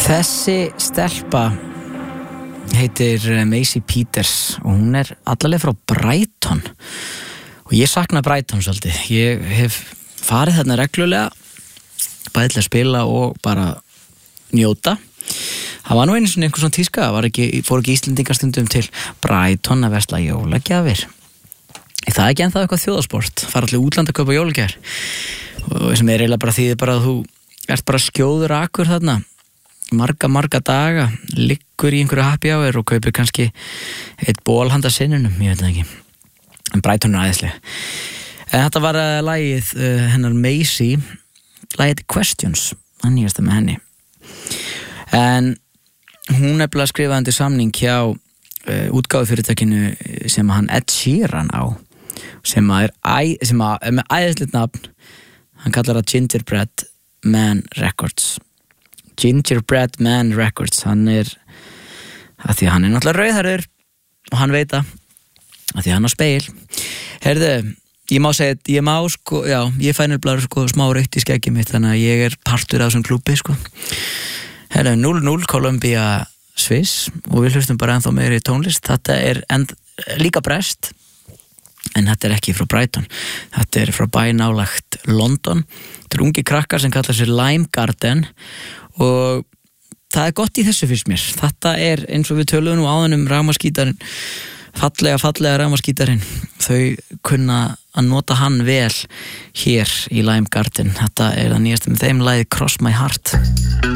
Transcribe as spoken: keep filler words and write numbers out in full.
Þessi stelpa heitir Macy Peters og hún er allalega frá Brighton og ég sakna Brighton svolítið. Ég hef farið þarna reglulega bæði til að spila og bara njóta. Það var nú einu svona einhver svona tíska, var ekki, fór ekki Íslendingar stundum til Brighton að versla jólagjafir. Það er ekki ennþá eitthvað þjóðasport, fara allir útlanda að kaupa jólagjafir og sem er eiginlega bara þýðir bara að þú ert bara skjóður akur þarna marga, marga daga, liggur í einhverju happy hour og kaupir kannski eitt ból handa sinnunum, ég veit það ekki. En Brighton er æðislega. En þetta var uh, lagið uh, hennar Macy, lagið Questions, hann nýjasta með henni. En hún er bara skrifað undir samning hjá uh, útgáfufyrirtækinu sem hann Ed Sheeran á, sem að er, æ, sem að, er með æðislegt nafn, hann kallar það Gingerbread Man Records. Gingerbread Man Records, hann er að því að hann er náttúrulega rauðhærður og hann veit að að því að hann á speil. Heyrðu, ég má segja, ég má sko, já, ég fæ nefnilega sko smá rautt í skeggi mitt, þannig að ég er partur af þessum klúbbi sko. Heyrðu, núll núll Columbia Swiss og við hlustum bara ennþá meiri tónlist. Þetta er end, líka brest, en þetta er ekki frá Brighton, þetta er frá bæ nálægt London. Þetta er ungi krakkar sem kallar sér Lime Garden og það er gott í þessu fyrst mér. Þetta er eins og við töluðum nú áðan um rafmaskítarinn, fallega, fallega rafmaskítarinn. Þau kunna að nota hann vel hér í Lime Garden. Þetta er það nýjasta með þeim, lagið Cross My Heart.